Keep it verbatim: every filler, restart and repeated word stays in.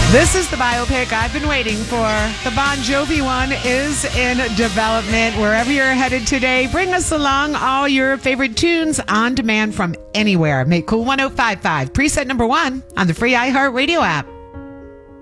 This is the biopic I've been waiting for. The Bon Jovi one is in development. Wherever you're headed today, bring us along all your favorite tunes on demand from anywhere. Make Cool one oh five five preset number one on the free iHeartRadio app.